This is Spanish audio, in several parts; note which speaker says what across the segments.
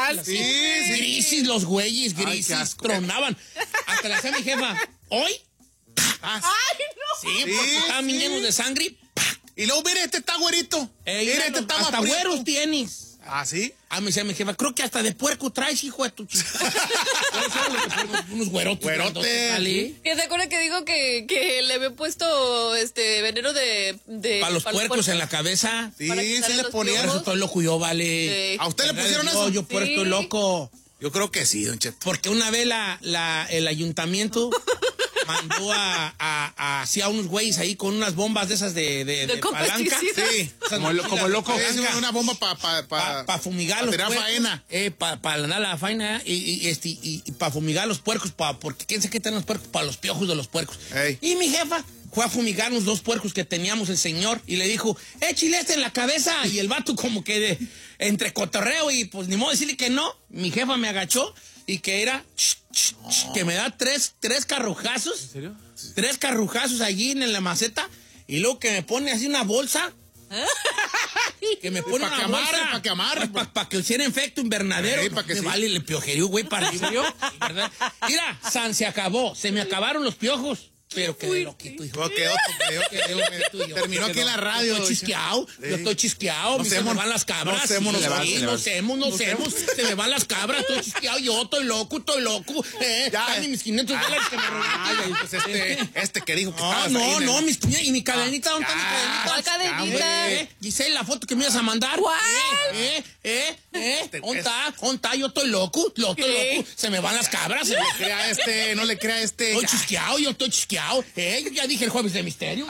Speaker 1: Sí.
Speaker 2: Grises los güeyes,
Speaker 1: Ay,
Speaker 2: grises,
Speaker 1: qué asco.
Speaker 2: tronaban. Hasta le decía a mi jefa, ¿hoy?
Speaker 1: Ah,
Speaker 2: Sí, porque estaban bien llenos de sangre.
Speaker 1: y luego, mire, este está güerito. Mire, este está más
Speaker 2: hasta
Speaker 1: prieto.
Speaker 2: güeros tienes.
Speaker 1: ¿Ah, sí?
Speaker 2: Me decía mi jefa, creo que hasta de puerco traes, hijo de tu chica. Unos güerotes.
Speaker 1: Güerotes.
Speaker 2: ¿Vale?
Speaker 3: ¿Y te acuerdas que dijo que le había puesto veneno de
Speaker 2: Para los puercos en la cabeza.
Speaker 1: Sí,
Speaker 3: Para
Speaker 1: sí
Speaker 3: quitarle
Speaker 1: le
Speaker 3: los
Speaker 1: ponían.
Speaker 2: Eso
Speaker 3: piojos.
Speaker 2: estoy loco yo, vale.
Speaker 3: Sí.
Speaker 1: ¿A usted le pusieron
Speaker 2: No,
Speaker 1: eso?
Speaker 2: yo por
Speaker 3: Sí.
Speaker 2: estoy loco.
Speaker 1: Yo creo que sí, don Cheto.
Speaker 2: Porque una vez el ayuntamiento mandó a unos güeyes ahí con unas bombas de esas de
Speaker 3: con
Speaker 2: palanca.
Speaker 3: pesticidas.
Speaker 1: Sí.
Speaker 2: Como el loco.
Speaker 1: Es una bomba
Speaker 2: Para fumigar los
Speaker 1: tirar
Speaker 2: puercos.
Speaker 1: faena.
Speaker 2: Para ganar la faena y para fumigar los puercos, porque quién sabe qué tienen los puercos, para los piojos de los puercos.
Speaker 1: Ey.
Speaker 2: Y mi jefa fue a fumigar los 2 puercos que teníamos el señor y le dijo, échale en la cabeza. Y el vato como que entre cotorreo y pues ni modo decirle que no. Mi jefa me agachó y que era que me da tres carrujazos.
Speaker 4: ¿En serio?
Speaker 2: 3 carrujazos allí en la maceta y luego que me pone así una bolsa. Que me pone
Speaker 1: Pa'
Speaker 2: una
Speaker 1: que amarre,
Speaker 2: bolsa.
Speaker 1: pa' que amarre.
Speaker 2: Para que hiciera efecto invernadero.
Speaker 1: Sí, pa' que
Speaker 2: me
Speaker 1: sí.
Speaker 2: vale el piojerío, güey, para arriba. ¿Verdad? Mira, se acabó. Se me acabaron los piojos. Pero quedé loquito, hijo.
Speaker 1: No, quedó
Speaker 2: Tuyo.
Speaker 1: Terminó aquí en la radio.
Speaker 2: Yo estoy chisqueado,
Speaker 1: No
Speaker 2: se me
Speaker 1: semos,
Speaker 2: van las cabras.
Speaker 1: no semos,
Speaker 2: sí,
Speaker 1: se
Speaker 2: sí,
Speaker 1: le van.
Speaker 2: se me van las cabras, estoy chisqueado, yo estoy loco.
Speaker 1: Ya.
Speaker 2: Dame mis 500 dólares que me
Speaker 1: Ay,
Speaker 2: robaron.
Speaker 1: pues este que dijo que
Speaker 2: No,
Speaker 1: estabas ahí,
Speaker 2: no, mis y mi cadenita, ¿dónde está mi cadenita?
Speaker 3: ¿Cuál cadenita?
Speaker 2: Giselle, la foto que me ibas a mandar.
Speaker 3: ¿Cuál?
Speaker 2: ¿Dónde está? Yo estoy loco,
Speaker 3: ¿Qué?
Speaker 2: se me van las cabras.
Speaker 1: No le crea a este, no le crea a este.
Speaker 2: Estoy chisqueado, yo estoy chisqueado. Yo ya dije el jueves de misterio.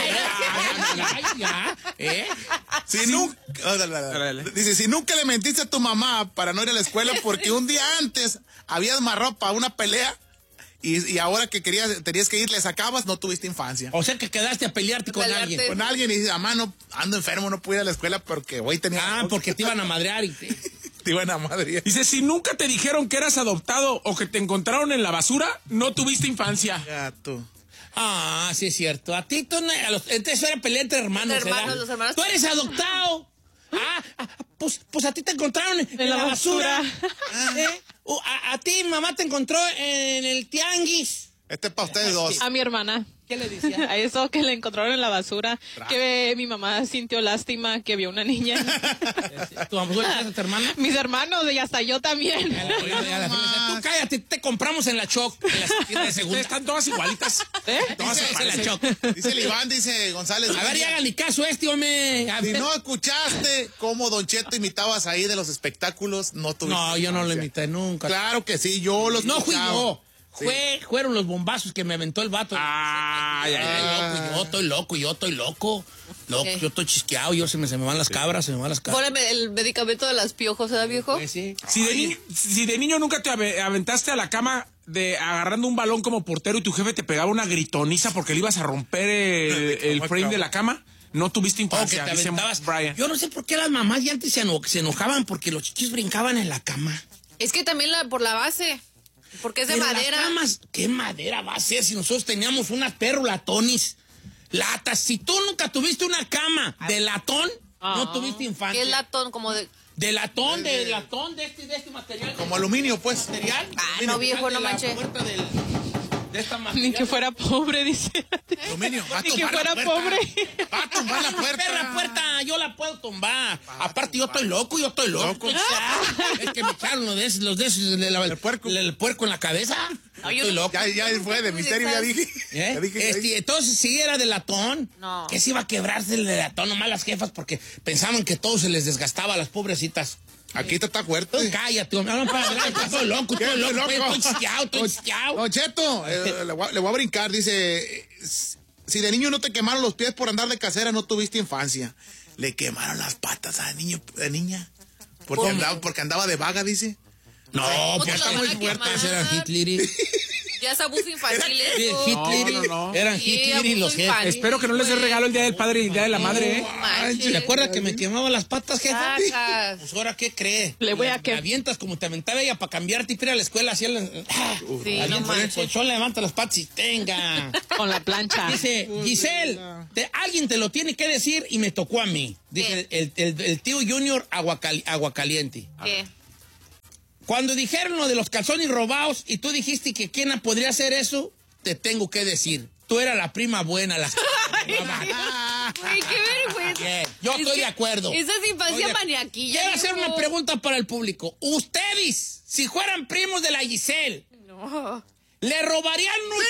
Speaker 1: Dice, si nunca le mentiste a tu mamá para no ir a la escuela porque un día antes habías marrado para una pelea y ahora que tenías que ir, le sacabas, no tuviste infancia.
Speaker 2: O sea que quedaste a pelearte con
Speaker 3: Pelearte.
Speaker 2: alguien.
Speaker 1: Con alguien y dices, mamá, no, ando enfermo, no pude ir a la escuela porque hoy tenía...
Speaker 2: Porque te iban a madrear y
Speaker 1: te iban a madre.
Speaker 4: Dice, si nunca te dijeron que eras adoptado o que te encontraron en la basura, no tuviste infancia.
Speaker 1: Gato.
Speaker 2: Sí es cierto. A ti, eso era pelea entre hermanos, ¿verdad?
Speaker 3: Los hermanos.
Speaker 2: Tú eres adoptado. Pues a ti te encontraron en la basura. A ti, mamá, te encontró en el tianguis.
Speaker 1: Este es para ustedes dos.
Speaker 5: A mi hermana.
Speaker 2: ¿Qué le decía?
Speaker 5: A eso que le encontraron en la basura, que mi mamá sintió lástima que vio una niña.
Speaker 2: ¿Tu mamá es tu hermana?
Speaker 5: Mis hermanos y hasta yo también.
Speaker 2: Tú cállate, te compramos en la Choc, en la tienda de segunda.
Speaker 4: Están todas igualitas.
Speaker 2: Todas se parecen en la Choc.
Speaker 1: Dice el Iván, dice González.
Speaker 2: A ver, y háganle caso a hombre.
Speaker 1: Si no escuchaste cómo Don Cheto imitabas ahí de los espectáculos, no tuviste
Speaker 2: No, yo no lo
Speaker 1: infancia.
Speaker 2: imité nunca.
Speaker 1: Claro que sí, yo los
Speaker 2: No fui
Speaker 1: escuchaba.
Speaker 2: yo.
Speaker 1: Sí.
Speaker 2: Fueron los bombazos que me aventó el vato. Yo estoy loco. Yo estoy chisqueado, se me van las cabras,
Speaker 3: Por el medicamento de las piojos, ¿verdad, viejo?
Speaker 2: Sí.
Speaker 4: Si de niño nunca te aventaste a la cama agarrando un balón como portero y tu jefe te pegaba una gritoniza porque le ibas a romper el frame de la cama, no tuviste infancia,
Speaker 2: te
Speaker 4: dice
Speaker 2: aventabas.
Speaker 4: Brian.
Speaker 2: Yo no sé por qué las mamás ya antes se enojaban porque los chiquis brincaban en la cama.
Speaker 3: Es que también por la base. Porque es de
Speaker 2: Pero
Speaker 3: madera.
Speaker 2: Las camas, ¿qué madera va a ser si nosotros teníamos unas perro latonis? Latas. Si tú nunca tuviste una cama de latón, no tuviste infancia.
Speaker 3: ¿Qué es latón? Como de...
Speaker 2: De latón, de este material.
Speaker 1: Como aluminio, pues.
Speaker 2: Material.
Speaker 3: no, viejo, no
Speaker 2: De la
Speaker 3: manches.
Speaker 2: puerta de esta
Speaker 5: Ni
Speaker 2: material.
Speaker 5: que fuera pobre, dice.
Speaker 1: Aluminio. Va a
Speaker 5: Ni que
Speaker 1: tumbar la
Speaker 5: fuera
Speaker 1: puerta.
Speaker 5: pobre.
Speaker 1: Va a tumbar la
Speaker 2: Perra
Speaker 1: puerta.
Speaker 2: puerta, yo la puedo tumbar. Aparte, yo estoy loco. Es que me echaron los de esos,
Speaker 1: El puerco.
Speaker 2: el puerco en la cabeza. Estoy loco.
Speaker 1: Ya fue de misterio, ya dije.
Speaker 2: ¿Eh?
Speaker 1: Ya dije.
Speaker 2: Entonces, sí, era de latón.
Speaker 3: No.
Speaker 2: Que se iba a quebrarse el de latón, nomás las jefas, porque pensaban que todo se les desgastaba a las pobrecitas.
Speaker 1: Aquí está fuerte.
Speaker 2: Cállate, hombre, no para adelante, estoy loco, estoy chisqueado.
Speaker 1: Don Cheto, le voy a brincar, dice, si de niño no te quemaron los pies por andar de casera, no tuviste infancia. Le quemaron las patas a niña. Porque andaba de vaga, dice.
Speaker 2: No,
Speaker 3: ¿Cómo te
Speaker 2: porque
Speaker 3: lo van a
Speaker 2: muy fuertes
Speaker 3: quemar?
Speaker 2: eran Hitler.
Speaker 3: Ya es abuso infantil.
Speaker 2: Sí,
Speaker 3: eso.
Speaker 2: Hitler,
Speaker 4: no.
Speaker 2: eran
Speaker 3: Sí,
Speaker 2: Hitler y los
Speaker 3: abuso
Speaker 2: jefes.
Speaker 3: infantil.
Speaker 4: Espero que no les dé regalo el día del padre y el día de la madre, ¿eh?
Speaker 3: Manches.
Speaker 2: ¿Se acuerda que me quemaban las patas, jefa?
Speaker 3: Sacas.
Speaker 2: Pues ahora, ¿qué cree?
Speaker 5: Le voy a
Speaker 2: Me
Speaker 5: que-
Speaker 2: avientas como te aventaba ella para cambiarte y para ir a la escuela. Así
Speaker 3: Sí,
Speaker 2: avientas
Speaker 3: no
Speaker 2: el
Speaker 3: manches.
Speaker 2: colchón, levanta las patas y tenga.
Speaker 5: Con la plancha.
Speaker 2: Dice, Giselle, alguien te lo tiene que decir y me tocó a mí. Dice el tío Junior Aguacaliente.
Speaker 3: ¿Qué?
Speaker 2: Cuando dijeron lo de los calzones robados y tú dijiste que quién podría hacer eso, te tengo que decir, tú eras la prima buena, la
Speaker 3: Güey, qué vergüenza.
Speaker 2: Bien, yo estoy de acuerdo.
Speaker 3: Esa es infancia maniaquilla.
Speaker 2: Quiero hacer
Speaker 3: viejo.
Speaker 2: una pregunta para el público. Ustedes, si fueran primos de la Giselle,
Speaker 3: No.
Speaker 2: ¿le robarían un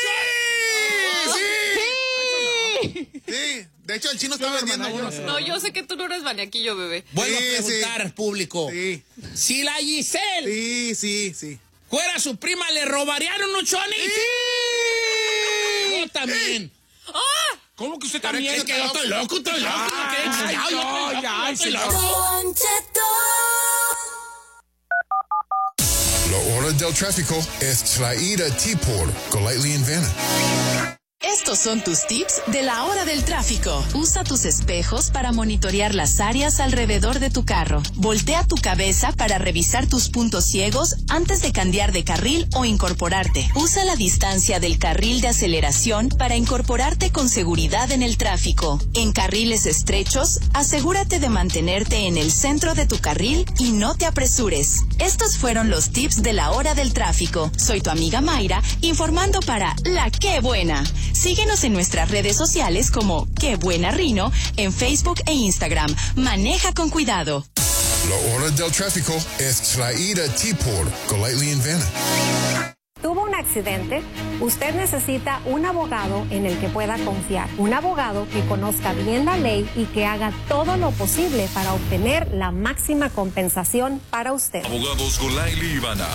Speaker 1: Sí, de hecho el chino está vendiendo uno.
Speaker 3: No, yo sé que tú no eres maniaquillo, bebé.
Speaker 2: Vuelvo
Speaker 1: Sí,
Speaker 2: a preguntar al público.
Speaker 1: Sí,
Speaker 2: Si la Giselle
Speaker 1: sí.
Speaker 2: fuera su prima, ¿le robarían unos chonis?
Speaker 1: Sí.
Speaker 2: Yo también.
Speaker 4: ¿Cómo que usted también?
Speaker 2: Es que yo estoy loco.
Speaker 4: Ay,
Speaker 2: Estoy
Speaker 4: señor.
Speaker 2: loco.
Speaker 6: La hora del tráfico es traída a ti por Golightly & Vanna.
Speaker 7: Estos son tus tips de la hora del tráfico. Usa tus espejos para monitorear las áreas alrededor de tu carro. Voltea tu cabeza para revisar tus puntos ciegos antes de cambiar de carril o incorporarte. Usa la distancia del carril de aceleración para incorporarte con seguridad en el tráfico. En carriles estrechos, asegúrate de mantenerte en el centro de tu carril y no te apresures. Estos fueron los tips de la hora del tráfico. Soy tu amiga Mayra, informando para La Qué Buena. Síguenos en nuestras redes sociales como Qué Buena Rino, en Facebook e Instagram. Maneja con cuidado.
Speaker 6: La hora del tráfico es traída a ti por Golightly & Vanna.
Speaker 8: ¿Tuvo un accidente? Usted necesita un abogado en el que pueda confiar. Un abogado que conozca bien la ley y que haga todo lo posible para obtener la máxima compensación para usted.
Speaker 9: Abogados Golightly & Vanna,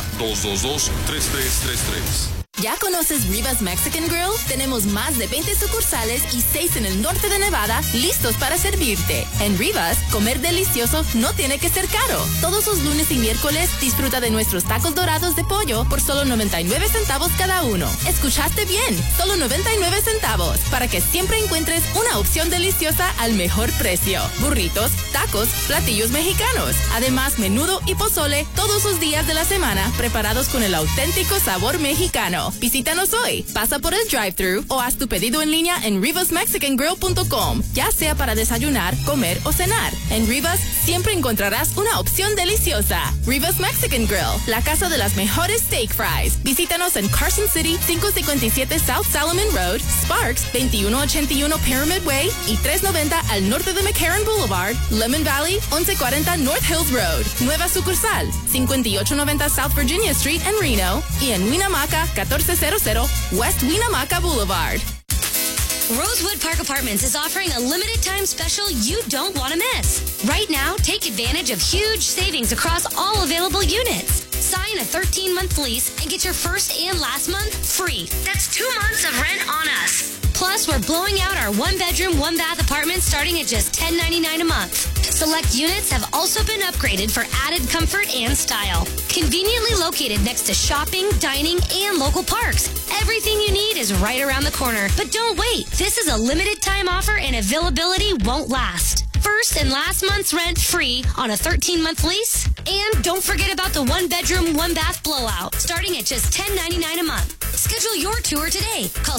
Speaker 9: 222-3333.
Speaker 7: ¿Ya conoces Rivas Mexican Grill? Tenemos más de 20 sucursales y 6 en el norte de Nevada listos para servirte. En Rivas, comer delicioso no tiene que ser caro. Todos los lunes y miércoles disfruta de nuestros tacos dorados de pollo por solo 99 centavos cada uno. ¿Escuchaste bien? Solo 99 centavos para que siempre encuentres una opción deliciosa al mejor precio. Burritos, tacos, platillos mexicanos. Además, menudo y pozole todos los días de la semana preparados con el auténtico sabor mexicano. Visítanos hoy, pasa por el drive-thru o haz tu pedido en línea en rivasmexicangrill.com, ya sea para desayunar, comer o cenar. En Rivas siempre encontrarás una opción deliciosa. Rivas Mexican Grill, la casa de las mejores steak fries. Visítanos en Carson City, 557 South Salomon Road, Sparks, 2181 Pyramid Way y 390 al norte de McCarran Boulevard, Lemon Valley, 1140 North Hills Road. Nueva sucursal, 5890 South Virginia Street en Reno y en Winamaca, 1400 West Winamaca Boulevard.
Speaker 10: Rosewood Park Apartments is offering a limited time special you don't want to miss. Right now, take advantage of huge savings across all available units. Sign a 13-month lease and get your first and last month free. That's 2 months of rent on us. Plus, we're blowing out our 1-bedroom, 1-bath apartments starting at just $10.99 a month. Select units have also been upgraded for added comfort and style. Conveniently located next to shopping, dining, and local parks. Everything you need is right around the corner. But don't wait. This is a limited time offer and availability won't last. First and last month's rent free on a 13-month lease. And don't forget about the 1-bedroom, 1-bath blowout, starting at just $10.99 a month. Schedule your tour today. Call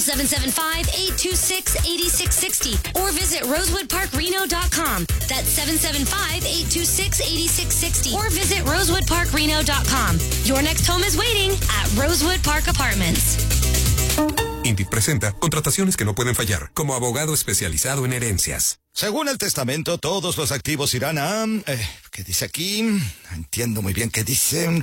Speaker 10: 775-826-8660 or visit rosewoodparkreno.com. That's 775-826-8660 or visit rosewoodparkreno.com. Your next home is waiting at Rosewood Park Apartments.
Speaker 11: Indeed presenta contrataciones que no pueden fallar, como abogado especializado en herencias.
Speaker 12: Según el testamento, todos los activos irán a... ¿qué dice aquí? Entiendo muy bien qué dice.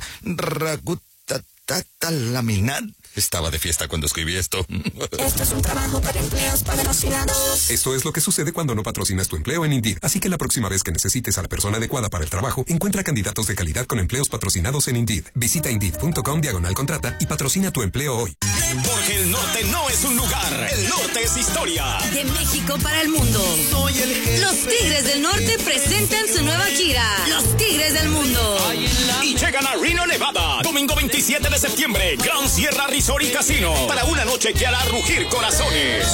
Speaker 12: Laminat.
Speaker 11: Estaba de fiesta cuando escribí esto.
Speaker 13: Esto es un trabajo para empleos patrocinados.
Speaker 11: Esto es lo que sucede cuando no patrocinas tu empleo en Indeed. Así que la próxima vez que necesites a la persona adecuada para el trabajo, encuentra candidatos de calidad con empleos patrocinados en Indeed. Visita Indeed.com/contrata y patrocina tu empleo hoy.
Speaker 14: Porque el norte no es un lugar, el norte es historia.
Speaker 10: De México para el mundo.
Speaker 14: Soy el jefe.
Speaker 10: Los Tigres del Norte presentan su nueva gira. Los Tigres del Mundo.
Speaker 14: Y llegan a Reno, Nevada. Domingo 27 de septiembre. Gran Sierra Resort y Casino. Para una noche que hará rugir corazones.